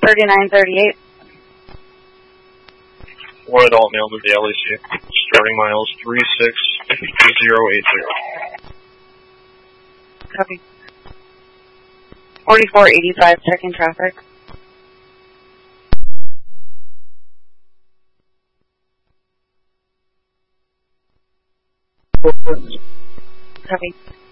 3938. One adult male to the LEC. Starting miles 362080. Copy. 4485, checking traffic. Copy.